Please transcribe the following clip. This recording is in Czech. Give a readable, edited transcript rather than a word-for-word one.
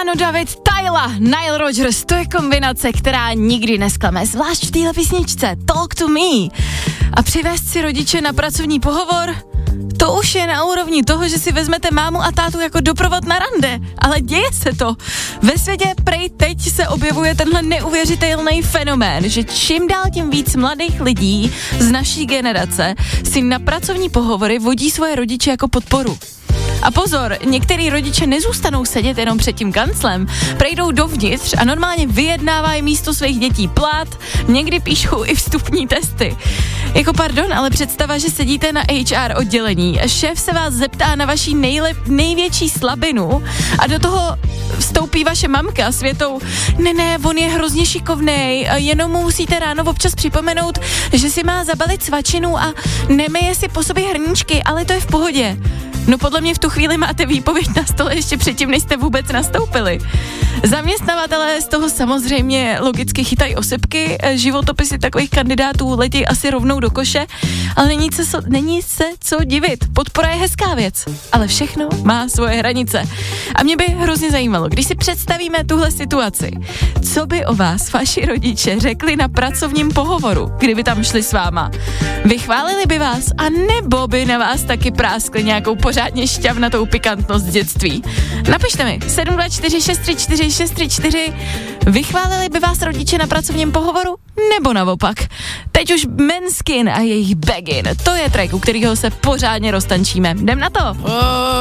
Jméno David, Tyla, Nile Rodgers, to je kombinace, která nikdy nesklame, zvlášť v téhle písničce Talk to Me. A přivést si rodiče na pracovní pohovor, to už je na úrovni toho, že si vezmete mámu a tátu jako doprovod na rande, ale děje se to. Ve světě prej teď se objevuje tenhle neuvěřitelný fenomén, že čím dál tím víc mladých lidí z naší generace si na pracovní pohovory vodí svoje rodiče jako podporu. A pozor, některý rodiče nezůstanou sedět jenom před tím kanclem, prejdou dovnitř a normálně vyjednávají místo svých dětí plat, někdy píšou i vstupní testy. Jako pardon, ale představa, že sedíte na HR oddělení, šéf se vás zeptá na vaši největší slabinu a do toho vstoupí vaše mamka s větou, ne, on je hrozně šikovnej, jenom mu musíte ráno občas připomenout, že si má zabalit svačinu a nemyje si po sobě hrníčky, ale to je v pohodě. No podle mě v tu chvíli máte výpověď na stole ještě předtím, než jste vůbec nastoupili. Zaměstnavatelé z toho samozřejmě logicky chytají osipky, životopisy takových kandidátů letí asi rovnou do koše, ale není se co divit. Podpora je hezká věc, ale všechno má svoje hranice. A mě by hrozně zajímalo, když si představíme tuhle situaci, co by o vás vaši rodiče řekli na pracovním pohovoru, kdyby tam šli s váma. Vychválili by vás, a nebo by na vás taky práskli nějakou pořádně šťavnatou pikantnost z dětství. Napište mi 724 634 634, vychválili by vás rodiče na pracovním pohovoru, nebo naopak. Teď už Måneskin a jejich Begin, to je track, u kterého se pořádně roztančíme. Jdem na to!